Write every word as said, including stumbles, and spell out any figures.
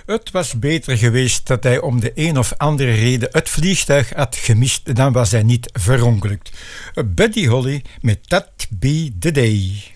Het was beter geweest dat hij om de een of andere reden het vliegtuig had gemist, dan was hij niet verongelukt. Buddy Holly met That Be The Day.